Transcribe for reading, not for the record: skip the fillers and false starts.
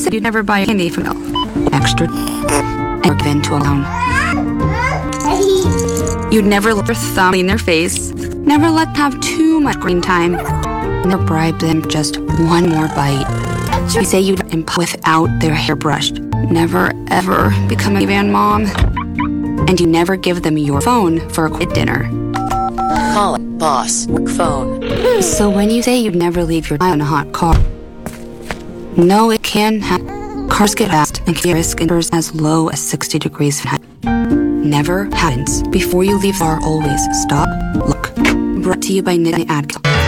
said you'd never buy candy from extra or given to a loan. You'd never let your thumb in their face, never let them have too much screen time, never bribe them just one more bite. You say you'd without their hair brushed, never ever become a van mom, and you never give them your phone for a quick dinner. Call it, boss, work phone. So when you say you'd never leave your eye on a hot car, no, it can happen. Cars get fast and can risk indoors as low as 60 degrees Fahrenheit. Never happens. Before you leave the car, always stop, look. Brought to you by Nidhi Adkil.